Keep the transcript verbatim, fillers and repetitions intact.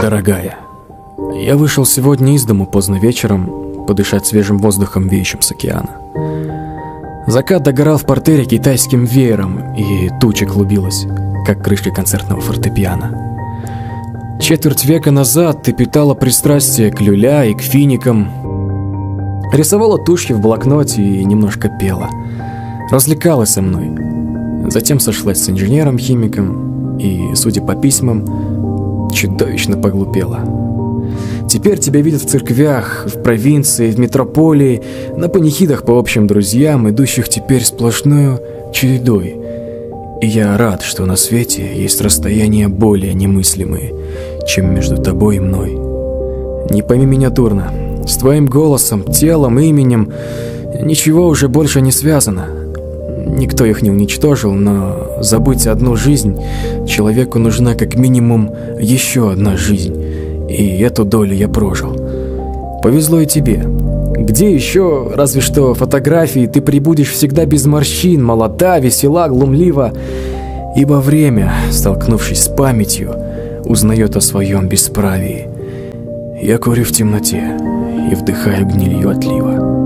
Дорогая, я вышел сегодня из дому поздно вечером подышать свежим воздухом, веющим с океана. Закат догорал в портере китайским веером, и туча клубилась, как крышка концертного фортепиано. Четверть века назад ты питала пристрастие к люля и к финикам, рисовала тушью в блокноте и немножко пела, развлекалась со мной. Затем сошлась с инженером-химиком и, судя по письмам, чудовищно поглупела. Теперь тебя видят в церквях, в провинции, в метрополии, на панихидах по общим друзьям, идущих теперь сплошную чередой. И я рад, что на свете есть расстояния более немыслимые, чем между тобой и мной. Не пойми меня дурно, с твоим голосом, телом, именем ничего уже больше не связано. Никто их не уничтожил, но забыть одну жизнь человеку нужна как минимум еще одна жизнь, и эту долю я прожил. Повезло и тебе. Где еще, разве что фотографии, ты прибудешь всегда без морщин, молода, весела, глумлива, ибо время, столкнувшись с памятью, узнает о своем бесправии. Я курю в темноте и вдыхаю гнилью отлива.